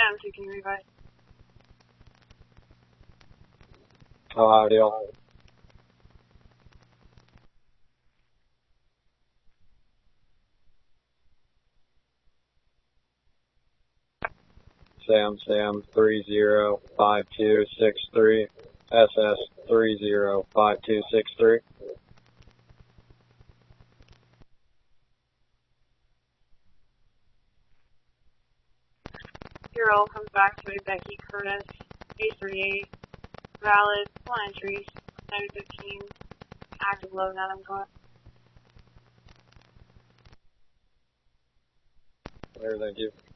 M2, can you revive? Oh, deal. Sam 305263, SS 305263. Hero comes back to Becky Curtis, A38, valid, 1 entries, 915, active load, not ongoing. Thank you.